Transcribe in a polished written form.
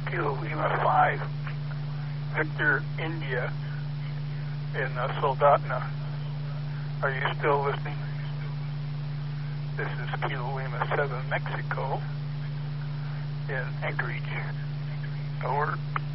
Kilo Lima 5, Victor, India, in Soldotna. Are you still listening? This is Kilo Lima 7, Mexico, in Anchorage. Over.